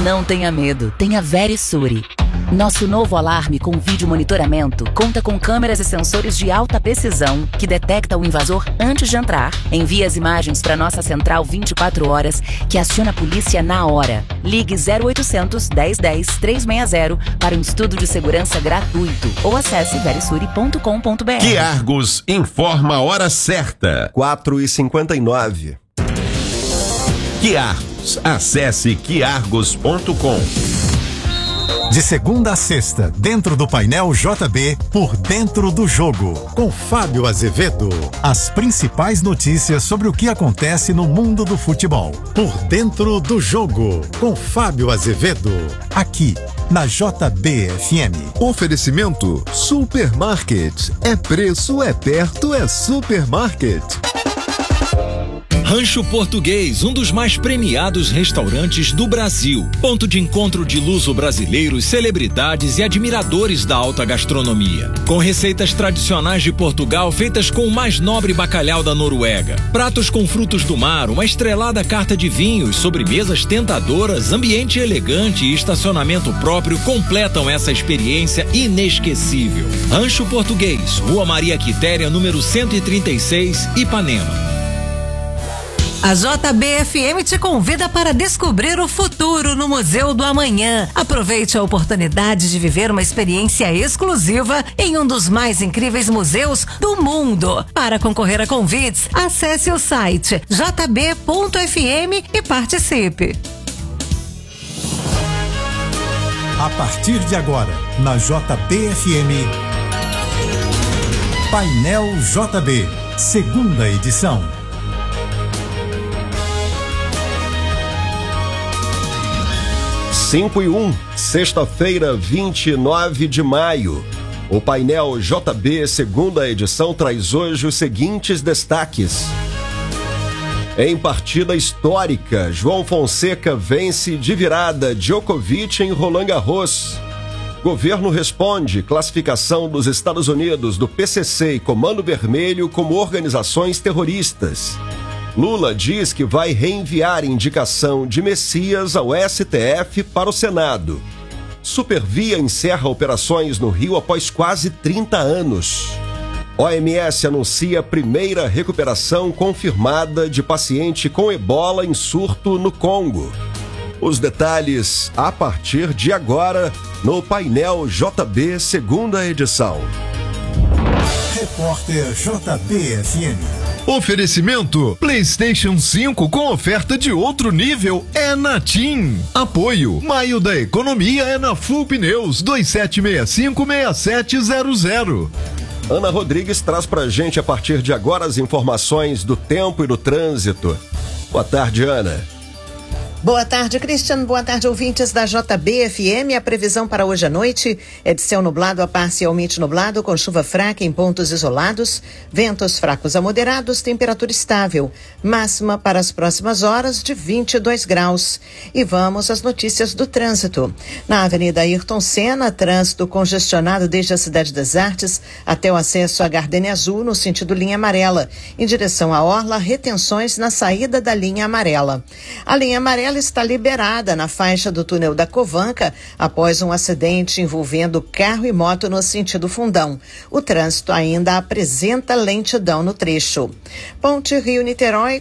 Não tenha medo, tenha Verisure. Nosso novo alarme com vídeo monitoramento conta com câmeras e sensores de alta precisão que detecta o invasor antes de entrar, envia as imagens para nossa central 24 horas, que aciona a polícia na hora. Ligue 0800 1010 360 para um estudo de segurança gratuito ou acesse verisure.com.br. Quiargos informa a hora certa. 4h59. Quiargos. Acesse quiargos.com. De segunda a sexta, dentro do painel JB, por dentro do jogo, com Fábio Azevedo. As principais notícias sobre o que acontece no mundo do futebol. Por dentro do jogo, com Fábio Azevedo. Aqui, na JBFM. Oferecimento Supermarket. É preço, é perto, é supermarket. Rancho Português, um dos mais premiados restaurantes do Brasil. Ponto de encontro de luso-brasileiros, celebridades e admiradores da alta gastronomia. Com receitas tradicionais de Portugal feitas com o mais nobre bacalhau da Noruega. Pratos com frutos do mar, uma estrelada carta de vinhos, sobremesas tentadoras, ambiente elegante e estacionamento próprio completam essa experiência inesquecível. Rancho Português, Rua Maria Quitéria, número 136, Ipanema. A JBFM te convida para descobrir o futuro no Museu do Amanhã. Aproveite a oportunidade de viver uma experiência exclusiva em um dos mais incríveis museus do mundo. Para concorrer a convites, acesse o site jb.fm e participe. A partir de agora, na JBFM, Painel JB, segunda edição. 5h01, sexta-feira, 29 de maio. O painel JB, segunda edição, traz hoje os seguintes destaques. Em partida histórica, João Fonseca vence de virada Djokovic em Roland Garros. Governo responde classificação dos Estados Unidos do PCC e Comando Vermelho como organizações terroristas. Lula diz que vai reenviar indicação de Messias ao STF para o Senado. Supervia encerra operações no Rio após quase 30 anos. OMS anuncia primeira recuperação confirmada de paciente com ebola em surto no Congo. Os detalhes a partir de agora no painel JB, segunda edição. Repórter JBFM. Oferecimento PlayStation 5 com oferta de outro nível é na TIM. Apoio Maio da Economia é na Full Pneus 2765-6700. Ana Rodrigues traz pra gente a partir de agora as informações do tempo e do trânsito. Boa tarde, Ana. Boa tarde, Cristian. Boa tarde, ouvintes da JBFM. A previsão para hoje à noite é de céu nublado a parcialmente nublado, com chuva fraca em pontos isolados, ventos fracos a moderados, temperatura estável. Máxima para as próximas horas de 22 graus. E vamos às notícias do trânsito. Na Avenida Ayrton Senna, trânsito congestionado desde a Cidade das Artes até o acesso à Gardenia Azul, no sentido linha amarela. Em direção à Orla, retenções na saída da linha amarela. A linha amarela está liberada na faixa do túnel da Covanca após um acidente envolvendo carro e moto no sentido Fundão. O trânsito ainda apresenta lentidão no trecho. Ponte Rio-Niterói